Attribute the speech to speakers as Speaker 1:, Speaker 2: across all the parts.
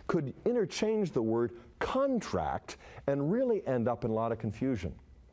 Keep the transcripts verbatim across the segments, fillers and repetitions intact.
Speaker 1: could interchange the word contract and really end up in a lot of confusion.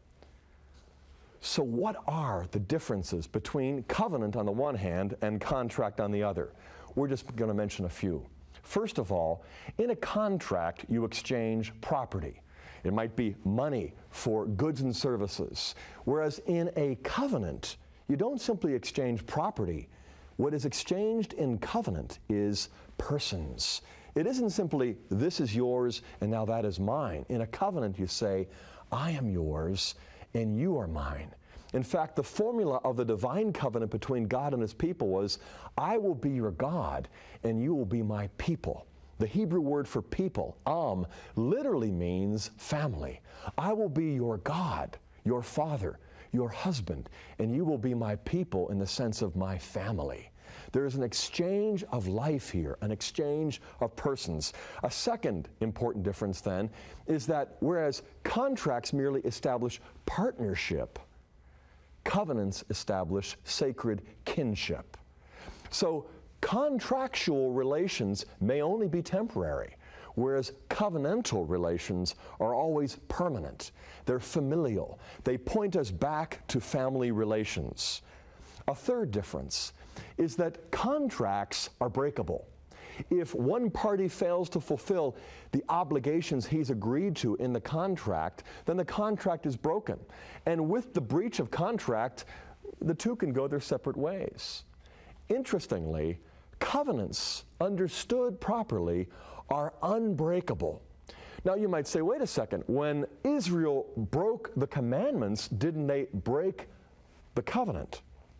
Speaker 1: So what are the differences between covenant on the one hand and contract on the other? We're just going to mention a few. First of all, in a contract, you exchange property. It might be money for goods and services. Whereas in a covenant, you don't simply exchange property. What is exchanged in covenant is persons. It isn't simply, this is yours and now that is mine. In a covenant, you say, I am yours and you are mine. In fact, the formula of the divine covenant between God and his people was, I will be your God and you will be my people. The Hebrew word for people, am, literally means family. I will be your God, your father, your husband, and you will be my people in the sense of my family. There is an exchange of life here, an exchange of persons. A second important difference then is that whereas contracts merely establish partnership, covenants establish sacred kinship. So contractual relations may only be temporary, whereas covenantal relations are always permanent. They're familial. They point us back to family relations. A third difference is that contracts are breakable. If one party fails to fulfill the obligations he's agreed to in the contract, then the contract is broken. And with the breach of contract, the two can go their separate ways. Interestingly, covenants, understood properly, are unbreakable. Now you might say, wait a second, when Israel broke the commandments, didn't they break the covenant?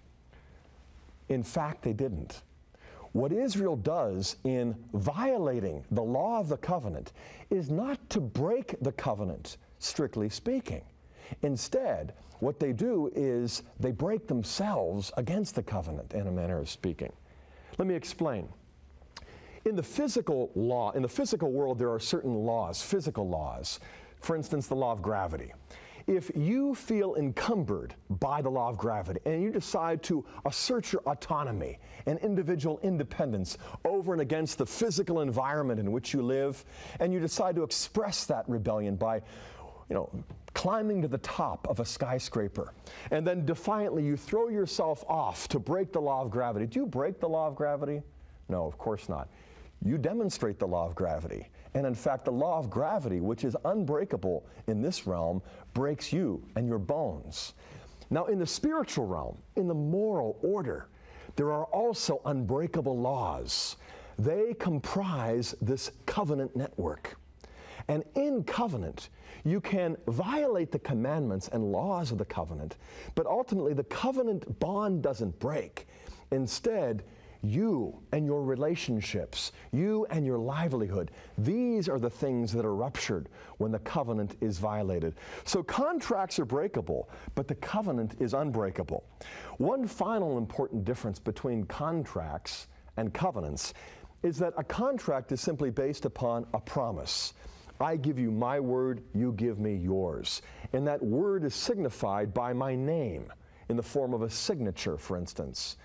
Speaker 1: In fact, they didn't. What Israel does in violating the law of the covenant is not to break the covenant, strictly speaking. Instead, what they do is they break themselves against the covenant, in a manner of speaking. Let me explain. In the physical law, in the physical world, there are certain laws, physical laws. For instance, the law of gravity. If you feel encumbered by the law of gravity and you decide to assert your autonomy and individual independence over and against the physical environment in which you live, and you decide to express that rebellion by, you know, climbing to the top of a skyscraper, and then defiantly you throw yourself off to break the law of gravity. Do you break the law of gravity? No, of course not. You demonstrate the law of gravity. And in fact, the law of gravity, which is unbreakable in this realm, breaks you and your bones. Now, in the spiritual realm, in the moral order, there are also unbreakable laws. They comprise this covenant network. And in covenant, you can violate the commandments and laws of the covenant, but ultimately the covenant bond doesn't break. Instead, you and your relationships, you and your livelihood, these are the things that are ruptured when the covenant is violated. So contracts are breakable, but the covenant is unbreakable. One final important difference between contracts and covenants is that a contract is simply based upon a promise. I give you my word, you give me yours. And that word is signified by my name in the form of a signature, for instance.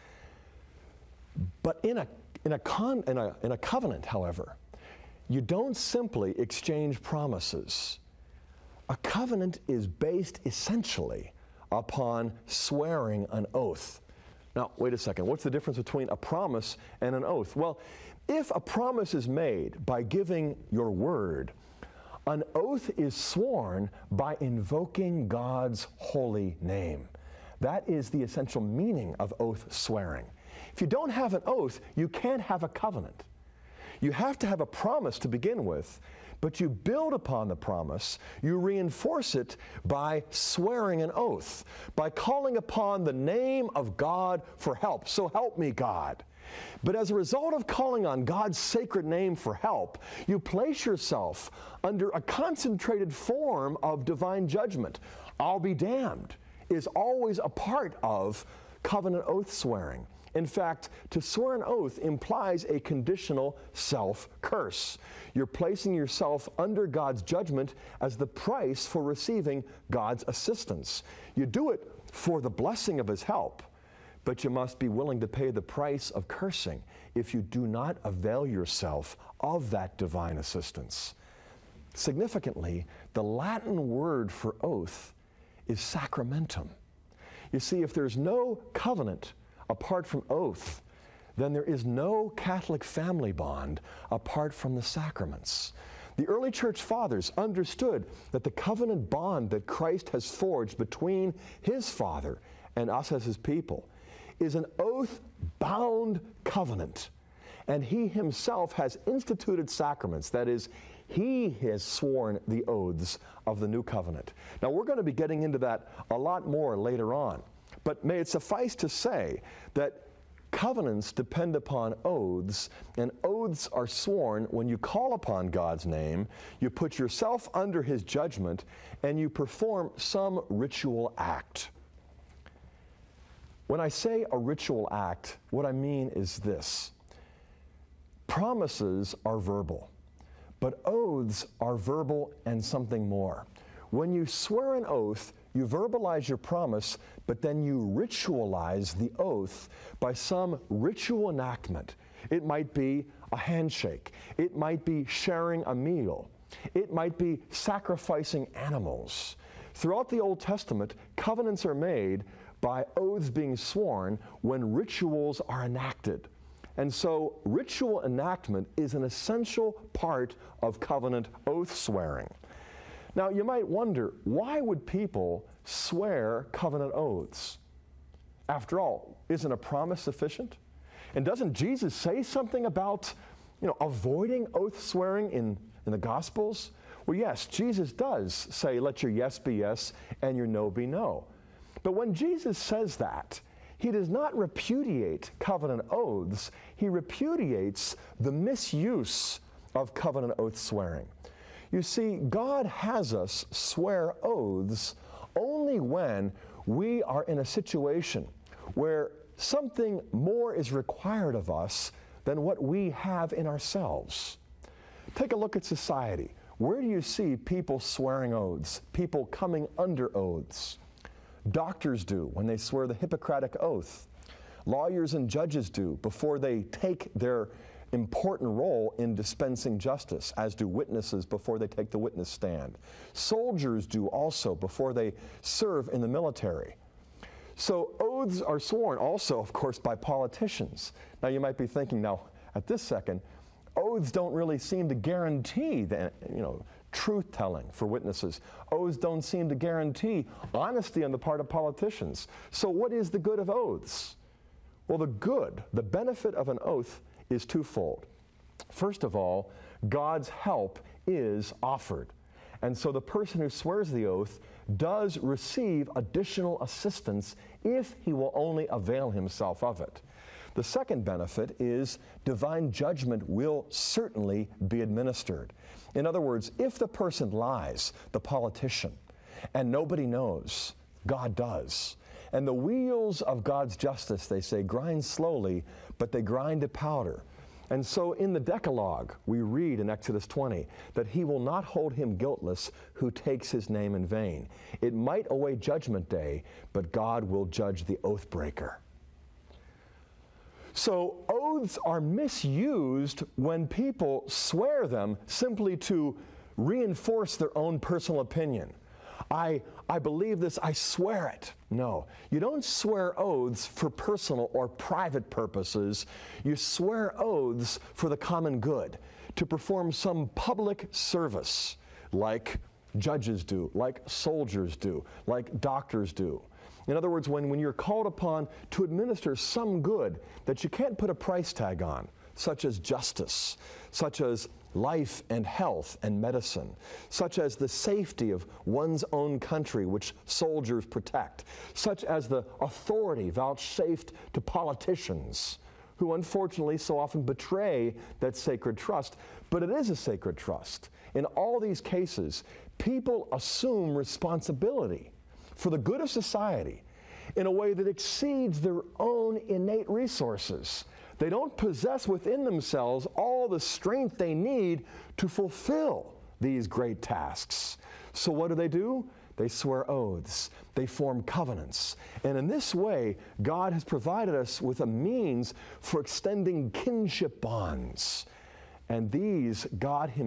Speaker 1: But in a, in, a con, in, a, in a covenant, however, you don't simply exchange promises. A covenant is based essentially upon swearing an oath. Now, wait a second. What's the difference between a promise and an oath? Well, if a promise is made by giving your word, an oath is sworn by invoking God's holy name. That is the essential meaning of oath swearing. If you don't have an oath, you can't have a covenant. You have to have a promise to begin with, but you build upon the promise, you reinforce it by swearing an oath, by calling upon the name of God for help. So help me, God. But as a result of calling on God's sacred name for help, you place yourself under a concentrated form of divine judgment. I'll be damned is always a part of covenant oath swearing. In fact, to swear an oath implies a conditional self-curse. You're placing yourself under God's judgment as the price for receiving God's assistance. You do it for the blessing of His help, but you must be willing to pay the price of cursing if you do not avail yourself of that divine assistance. Significantly, the Latin word for oath is sacramentum. You see, if there's no covenant apart from oath, then there is no Catholic family bond apart from the sacraments. The early church fathers understood that the covenant bond that Christ has forged between his Father and us as his people is an oath-bound covenant. And he himself has instituted sacraments. That is, he has sworn the oaths of the new covenant. Now, we're going to be getting into that a lot more later on. But may it suffice to say that covenants depend upon oaths, and oaths are sworn when you call upon God's name, you put yourself under his judgment, and you perform some ritual act. When I say a ritual act, what I mean is this. Promises are verbal, but oaths are verbal and something more. When you swear an oath, you verbalize your promise, but then you ritualize the oath by some ritual enactment. It might be a handshake. It might be sharing a meal. It might be sacrificing animals. Throughout the Old Testament, covenants are made by oaths being sworn when rituals are enacted. And so ritual enactment is an essential part of covenant oath swearing. Now, you might wonder, why would people swear covenant oaths? After all, isn't a promise sufficient? And doesn't Jesus say something about, you know, avoiding oath swearing in, in the Gospels? Well, yes, Jesus does say, let your yes be yes and your no be no. But when Jesus says that, he does not repudiate covenant oaths. He repudiates the misuse of covenant oath swearing. You see, God has us swear oaths only when we are in a situation where something more is required of us than what we have in ourselves. Take a look at society. Where do you see people swearing oaths, people coming under oaths? Doctors do when they swear the Hippocratic Oath. Lawyers and judges do before they take their important role in dispensing justice, as do witnesses before they take the witness stand. Soldiers do also before they serve in the military. So oaths are sworn also, of course, by politicians. Now you might be thinking, now at this second, oaths don't really seem to guarantee the, you know, truth-telling for witnesses. Oaths don't seem to guarantee honesty on the part of politicians. So what is the good of oaths? Well, the good, the benefit of an oath is twofold. First of all, God's help is offered. And so the person who swears the oath does receive additional assistance if he will only avail himself of it. The second benefit is divine judgment will certainly be administered. In other words, if the person lies, the politician, and nobody knows, God does. And the wheels of God's justice, they say, grind slowly, but they grind to powder. And so in the Decalogue, we read in Exodus twenty that he will not hold him guiltless who takes his name in vain. It might await judgment day, but God will judge the oath breaker. So oaths are misused when people swear them simply to reinforce their own personal opinion. I, I believe this, I swear it. No, you don't swear oaths for personal or private purposes. You swear oaths for the common good, to perform some public service, like judges do, like soldiers do, like doctors do. In other words, when, when you're called upon to administer some good that you can't put a price tag on, such as justice, such as life and health and medicine, such as the safety of one's own country, which soldiers protect, such as the authority vouchsafed to politicians, who unfortunately so often betray that sacred trust. But it is a sacred trust. In all these cases, people assume responsibility for the good of society in a way that exceeds their own innate resources. They don't possess within themselves all the strength they need to fulfill these great tasks. So what do they do? they swear oaths, they form covenants. And in this way, God has provided us with a means for extending kinship bonds. And these God Himself